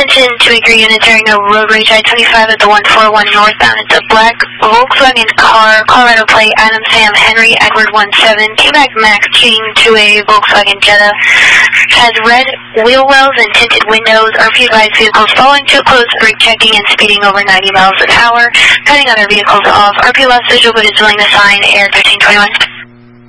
Attention to Baker units during a road rage I-25 at the 141 northbound. It's a black Volkswagen car, Colorado plate, Adam Sam Henry Edward 17, Quebec Max King to a Volkswagen Jetta. Has red wheel wells and tinted windows. RP advised vehicles following too close, brake checking and speeding over 90 miles an hour. Cutting other vehicles off. RP lost visual but is doing the sign, Air 1321.